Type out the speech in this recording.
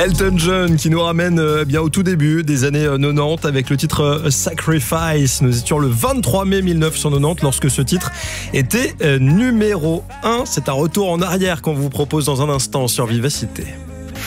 Elton John qui nous ramène bien au tout début des années 90 avec le titre Sacrifice. Nous étions le 23 mai 1990 lorsque ce titre était numéro 1. C'est un retour en arrière qu'on vous propose dans un instant sur Vivacité.